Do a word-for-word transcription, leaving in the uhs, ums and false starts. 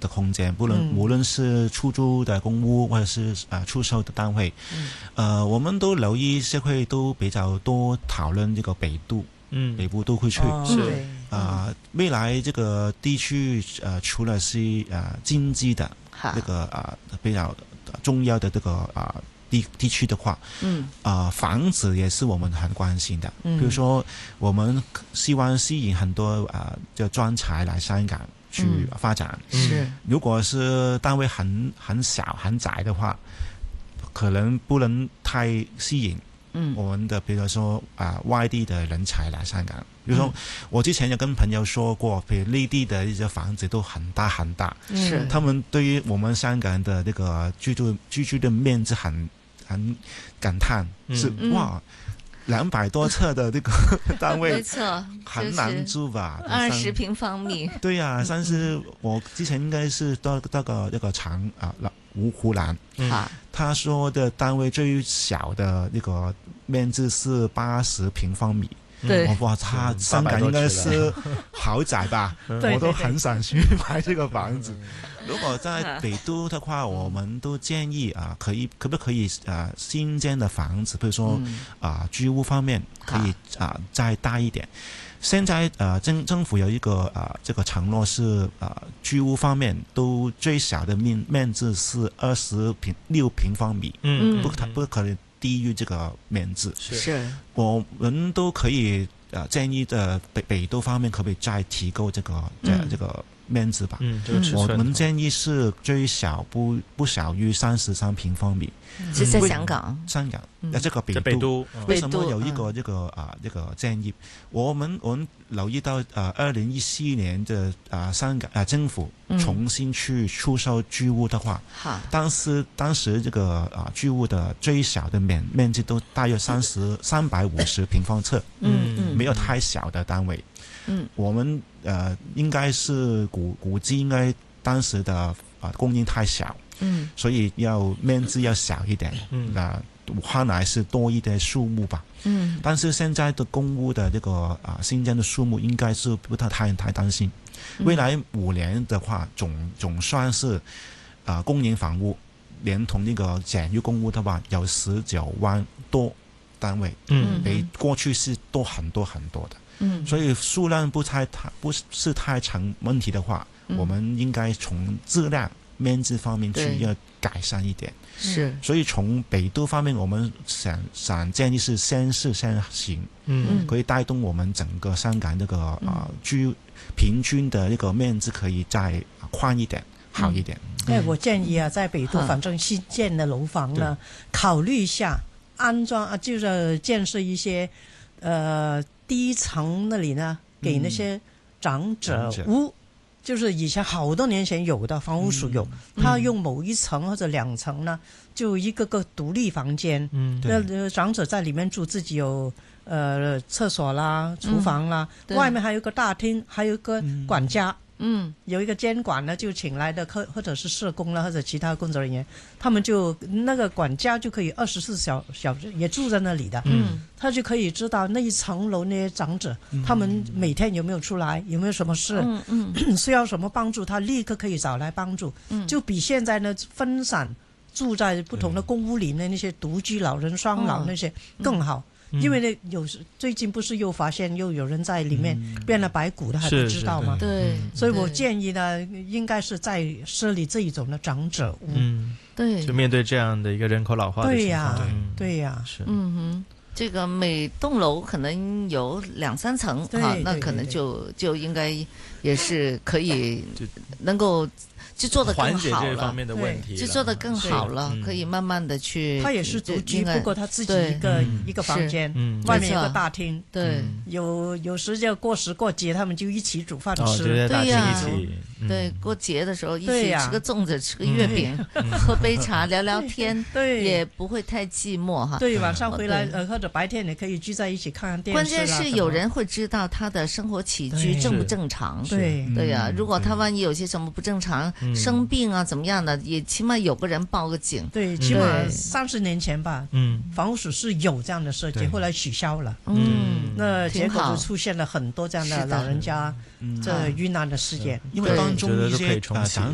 的空间，不论、嗯、无论是出租的公屋或者是啊、呃、出售的单位，嗯、呃，我们都留意社会都比较多讨论这个北都，嗯，北部都会区、 哦、是啊、呃，未来这个地区呃，除了是啊、呃、经济的这个啊、呃、比较重要的这个啊。呃地地区的话，嗯，啊、呃，房子也是我们很关心的。嗯，比如说，我们希望吸引很多啊、呃，就专才来香港去发展。 嗯、是， 如果是单位很很小很窄的话，可能不能太吸引。嗯，我们的比如说啊、呃，外地的人才来香港。比如说，嗯、我之前有跟朋友说过，比如内地的一些房子都很大很大， 是他们对于我们香港的这个居住居住的面积很很感叹，嗯、是哇，两百多尺的这个单位， 没错， 很难住吧？ 二十平方米。 对呀、啊，但是我之前应该是到到个一个长啊，湖湖南，嗯，他说的单位最小的那个面积是八十平方米。 对， 哇，他香港应该是豪宅吧？我都很想去买这个房子。如果在北都的话，我们都建议啊，可以可不可以啊，新建的房子，比如说啊，居屋方面可以啊再大一点。现在呃政政府有一个啊这个承诺是啊居屋方面都最小的面面积是二十平六平方米，嗯，不不可能低于这个面积。 是， 我们都可以呃建议的北北都方面可不可以再提高这个这、嗯、这个面积吧？ 嗯，这个尺寸我们建议是最小不不小于三十三平方米。 是在香港， 香港，那、嗯、这个北都， 北都为什么有一个这个啊、呃、这个建议？我们我们留意到啊，二零一四年的啊、呃、香港啊、呃、政府重新去出售居屋的话，嗯、当时当时这个啊、呃、居屋的最小的面面积都大约三十三百五十平方尺，嗯嗯，没有太小的单位，嗯，我们呃应该是估估计应该当时的啊、呃、供应太小。嗯，所以要面积要小一点，嗯，啊，换来是多一点数目吧，嗯，但是现在的公屋的这个啊新建的数目应该是不太太太担心，未来五年的话，总总算是啊公营房屋连同那个简约公屋的话，有十九万多单位，嗯，比过去是多很多很多的，嗯，所以数量不太太不是太成问题的话，嗯、我们应该从质量。面积方面去要改善一点， 是， 所以从北都方面，我们想想建议是先试先行，嗯，可以带动我们整个香港这个啊、呃、居平均的那个面积可以再宽一点，好一点。 哎、嗯，我建议啊，在北都反正新建的楼房呢，考虑一下安装啊，就是建设一些呃第一层那里呢，给那些长者屋。嗯就是以前好多年前有的房屋署有，嗯、他用某一层或者两层呢，就一个个独立房间，嗯，那长者在里面住，自己有呃厕所啦、厨房啦，嗯、外面还有个大厅，还有一个管家，嗯，有一个监管呢，就请来的客或者是社工啦，或者其他工作人员，他们就那个管家就可以二十四小小时也住在那里的，嗯，他就可以知道那一层楼那些长者，嗯、他们每天有没有出来，有没有什么事，嗯嗯，需要什么帮助，他立刻可以找来帮助，嗯，就比现在呢分散住在不同的公屋里面那些独居老人、双老那些更好。嗯嗯、因为呢，有最近不是又发现又有人在里面变了白骨的，还不知道吗？ 对， 所以我建议呢，应该是在设立这一种的长者屋。 嗯， 对， 就面对这样的一个人口老化的情况， 对呀，对呀， 是， 嗯哼，这个每栋楼可能有两三层啊，那可能就就应该也是可以能够。就做得更好了， 缓解这方面的问题， 就做得更好了，可以慢慢的去。 他也是独居，不过他自己一个一个房间，外面有个大厅， 对， 有有时就过时过节，他们就一起煮饭吃， 对呀，对，过节的时候一起吃个粽子，吃个月饼，喝杯茶，聊聊天， 对， 也不会太寂寞哈。 对，晚上回来呃或者白天也可以聚在一起看看电视。 关键是有人会知道他的生活起居正不正常， 对对呀，如果他万一有些什么不正常。生病啊，怎么样的，也起码有个人报个警。 对，起码三十年前吧，嗯，房屋署是有这样的设计，后来取消了。嗯，那结果就出现了很多这样的老人家这遇难的事件。 因为当中一些啊长